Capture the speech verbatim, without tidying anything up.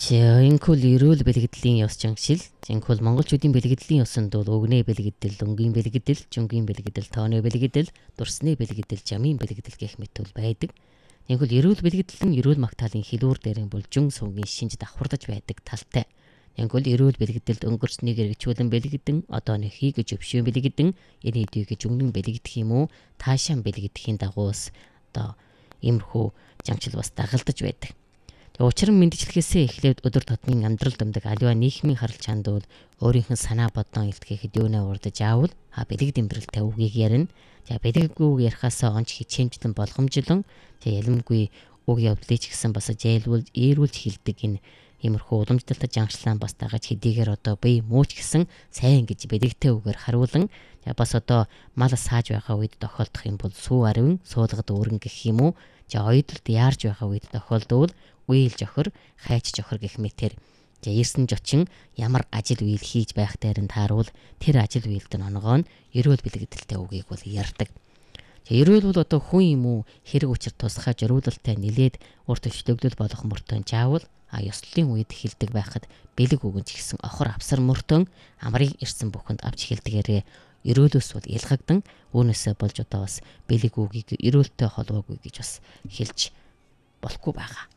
Жинхэнэ эрүүл бэлгэдлийн ёс жинхшил, жинхэнэ монголчуудын бэлгэдлийн ёсонд бол өгнээ бэлгэдэл, өнгийн бэлгэдэл, жунгийн бэлгэдэл, тооны бэлгэдэл, дурсны бэлгэдэл, жамын бэлгэдэл гэх мэт бол байдаг. Жинхэнэ эрүүл бэлгэдэл нь эрүүл магтаалын хэлүүр дээрэн бол жун сувгийн шинж давхардаж байдаг талтай. Жинхэнэ эрүүл бэлгэдэлд өнгөрснийг эргэжүүлэн бэлгэдэн, одооны хийгэж өвшөө бэлгэдэн, ирээдүйг жөнгөн бэлгэдэх юм уу, таашаан бэлгэдэхийн дагуус одоо иймэрхүү жамчил бас дагалдаж байдаг. Учир нь мэдчилгээсээ эхлээд өдөр тутмын амьдрал дамдаг аливаа нийгмийн харал чанд бол өөрийнх нь санаа бодноо илтгэхэд юунаа урдаж аавал а бэлэг дэмбэрэлтэй үгийг ярина. За бэлэггүй үг ярихаасаа онч хичээмжлэн болгомжлон за ялимгүй үг явдлыг ч гэсэн бас зайлуулж eerүүлж хэлдэг энэ иймэрхүү уламжлалтай жаншлаан бас дагаж хэдийгээр одоо бие мууч гэсэн сайн гэж бэлэгтэй үгээр харуулan бас одоо мал сааж байгаа үед тохиолдох юм бол сүү аривын суулгад өргөн гэх юм уу. За оюутлд яарж байгаа үед тохиолдвол үйл жохор, хайч жохор гэх мэтэр за ирсэн жочин ямар ажил үйл хийж байх дайранд тааруул тэр ажил үйлд нь онгоо нь эрүүл бэлгэдэлтэй үгийг бол ярьдаг. За эрүүл бол одоо хүн юм уу хэрэг учир тусгай зориулалтай нилээд урт өчлөглөл болох мөртөө заавал а ёслолын үед хэлдэг байхад бэлэг үгэн ч гэсэн охор авсар мөртөө амрыг ирсэн бүхэнд авч хэлдгээрээ эрүүлөөс бол ялгагдан үүнээсээ болж одоо бас бэлэг үгийг эрүүлтэй холбоогүй гэж бас хэлж болохгүй байгаа.